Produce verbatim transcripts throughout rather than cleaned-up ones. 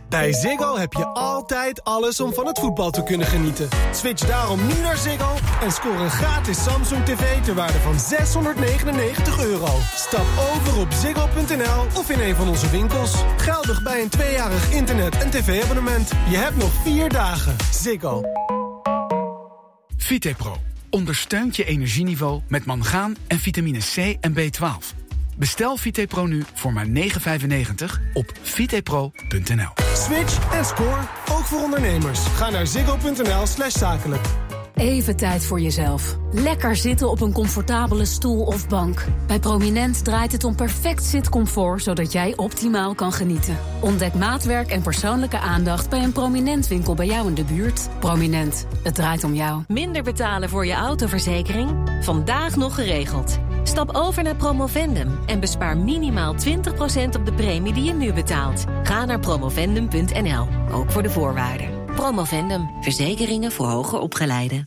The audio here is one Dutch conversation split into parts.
Bij Ziggo heb je altijd alles om van het voetbal te kunnen genieten. Switch daarom nu naar Ziggo en scoor een gratis Samsung tv ter waarde van zeshonderdnegenennegentig euro. Stap over op ziggo punt n l of in een van onze winkels. Geldig bij een tweejarig internet- en tv-abonnement. Je hebt nog vier dagen. Ziggo. Vitepro ondersteunt je energieniveau met mangaan en vitamine C en B twaalf. Bestel Vitepro nu voor maar negen vijfennegentig op vitepro punt n l. Switch en score, ook voor ondernemers. Ga naar ziggo punt n l slash zakelijk. Even tijd voor jezelf. Lekker zitten op een comfortabele stoel of bank. Bij Prominent draait het om perfect zitcomfort, zodat jij optimaal kan genieten. Ontdek maatwerk en persoonlijke aandacht bij een Prominent winkel bij jou in de buurt. Prominent, het draait om jou. Minder betalen voor je autoverzekering? Vandaag nog geregeld. Stap over naar Promovendum en bespaar minimaal twintig procent op de premie die je nu betaalt. Ga naar promovendum punt n l, ook voor de voorwaarden. Promovendum, verzekeringen voor hoger opgeleiden.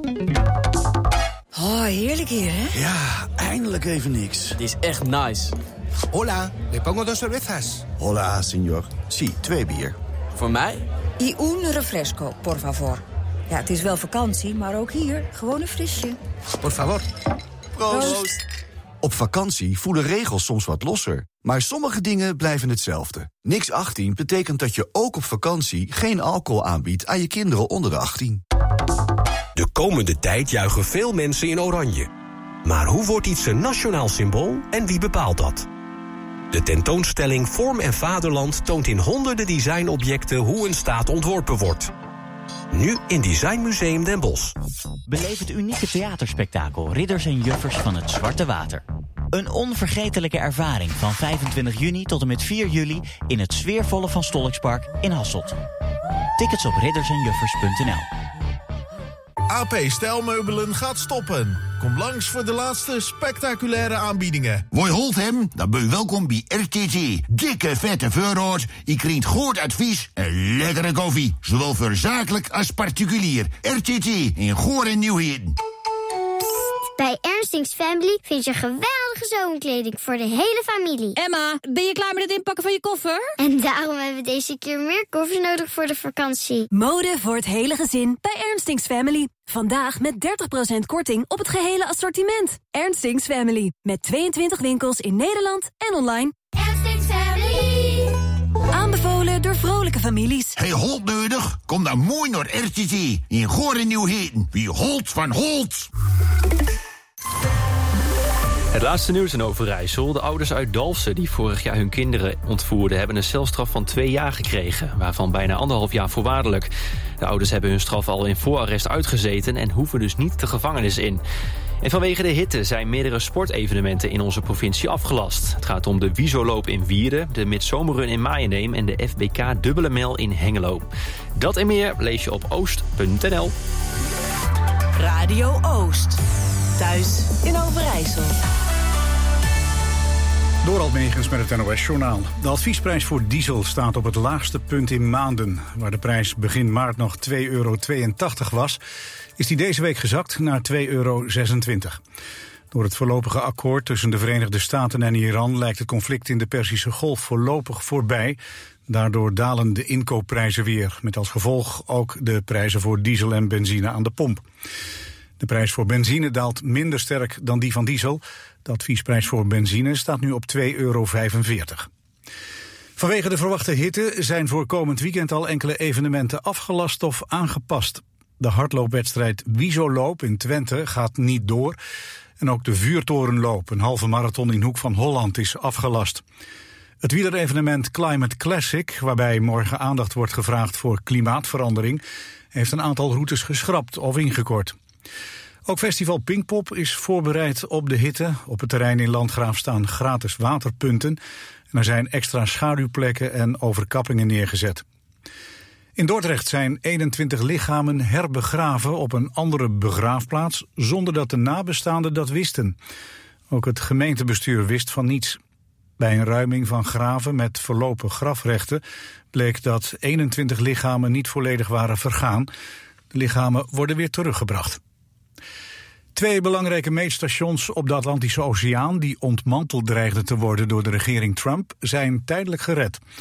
Oh, heerlijk hier, hè? Ja, eindelijk even niks. Het is echt nice. Hola, le pongo dos cervezas. Hola, señor. Sí, twee bier. Voor mij? Y un refresco, por favor. Ja, het is wel vakantie, maar ook hier gewoon een frisje. Por favor. Proost. Proost. Op vakantie voelen regels soms wat losser. Maar sommige dingen blijven hetzelfde. Niks achttien betekent dat je ook op vakantie geen alcohol aanbiedt aan je kinderen onder de achttien. De komende tijd juichen veel mensen in oranje. Maar hoe wordt iets een nationaal symbool en wie bepaalt dat? De tentoonstelling Vorm en Vaderland toont in honderden designobjecten hoe een staat ontworpen wordt. Nu in Design Museum Den Bosch. Beleef het unieke theaterspektakel Ridders en Juffers van het Zwarte Water. Een onvergetelijke ervaring van vijfentwintig juni tot en met vier juli... in het sfeervolle Van Stollikspark in Hasselt. Tickets op ridders en juffers punt n l. A P Stijlmeubelen gaat stoppen. Kom langs voor de laatste spectaculaire aanbiedingen. Mooi holt hem, dan ben je welkom bij R T T. Dikke vette voorraad, je krijgt goed advies en lekkere koffie. Zowel voor zakelijk als particulier. R T T in Goor en Nieuwheden. Bij Ernstings Family vind je geweldige zomerkleding voor de hele familie. Emma, ben je klaar met het inpakken van je koffer? En daarom hebben we deze keer meer koffers nodig voor de vakantie. Mode voor het hele gezin bij Ernstings Family. Vandaag met dertig procent korting op het gehele assortiment. Ernstings Family. Met tweeëntwintig winkels in Nederland en online. Ernstings Family. Aanbevolen door vrolijke families. Hey, Holt nodig? Kom dan mooi naar R T T in Goor en Nieuwheden. Wie Holt van Holt. Het laatste nieuws in Overijssel. De ouders uit Dalfsen die vorig jaar hun kinderen ontvoerden... hebben een celstraf van twee jaar gekregen, waarvan bijna anderhalf jaar voorwaardelijk. De ouders hebben hun straf al in voorarrest uitgezeten... en hoeven dus niet de gevangenis in. En vanwege de hitte zijn meerdere sportevenementen in onze provincie afgelast. Het gaat om de Wiesoloop in Wierden, de Midzomerrun in Maaienneem... en de F B K Dubbele Mijl in Hengelo. Dat en meer lees je op oost punt n l. Radio Oost. Thuis in Overijssel. Dorald Megens met het N O S-journaal. De adviesprijs voor diesel staat op het laagste punt in maanden. Waar de prijs begin maart nog twee euro tweeëntachtig was... is die deze week gezakt naar twee euro zesentwintig. Door het voorlopige akkoord tussen de Verenigde Staten en Iran... lijkt het conflict in de Perzische Golf voorlopig voorbij. Daardoor dalen de inkoopprijzen weer. Met als gevolg ook de prijzen voor diesel en benzine aan de pomp. De prijs voor benzine daalt minder sterk dan die van diesel. De adviesprijs voor benzine staat nu op twee euro vijfenveertig. Vanwege de verwachte hitte zijn voor komend weekend al enkele evenementen afgelast of aangepast. De hardloopwedstrijd Wiesoloop in Twente gaat niet door. En ook de Vuurtorenloop, een halve marathon in Hoek van Holland, is afgelast. Het wielerevenement Climate Classic, waarbij morgen aandacht wordt gevraagd voor klimaatverandering, heeft een aantal routes geschrapt of ingekort. Ook festival Pinkpop is voorbereid op de hitte. Op het terrein in Landgraaf staan gratis waterpunten. En er zijn extra schaduwplekken en overkappingen neergezet. In Dordrecht zijn eenentwintig lichamen herbegraven op een andere begraafplaats, zonder dat de nabestaanden dat wisten. Ook het gemeentebestuur wist van niets. Bij een ruiming van graven met verlopen grafrechten bleek dat eenentwintig lichamen niet volledig waren vergaan. De lichamen worden weer teruggebracht. Twee belangrijke meetstations op de Atlantische Oceaan, die ontmanteld dreigden te worden door de regering Trump, zijn tijdelijk gered.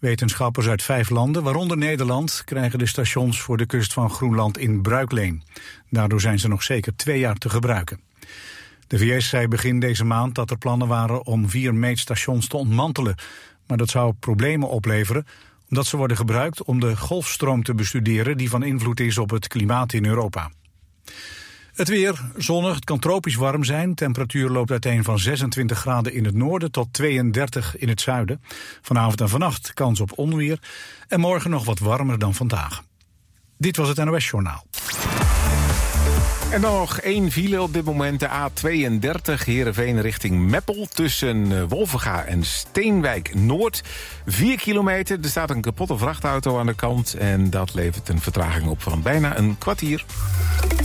Wetenschappers uit vijf landen, waaronder Nederland, krijgen de stations voor de kust van Groenland in bruikleen. Daardoor zijn ze nog zeker twee jaar te gebruiken. De V S zei begin deze maand dat er plannen waren om vier meetstations te ontmantelen. Maar dat zou problemen opleveren, omdat ze worden gebruikt om de golfstroom te bestuderen die van invloed is op het klimaat in Europa. Het weer, zonnig, het kan tropisch warm zijn. Temperatuur loopt uiteen van zesentwintig graden in het noorden tot tweeëndertig in het zuiden. Vanavond en vannacht kans op onweer. En morgen nog wat warmer dan vandaag. Dit was het N O S Journaal. En dan nog één file op dit moment, de A tweeëndertig, Heerenveen richting Meppel. Tussen Wolvenga en Steenwijk Noord. Vier kilometer, er staat een kapotte vrachtauto aan de kant. En dat levert een vertraging op van bijna een kwartier.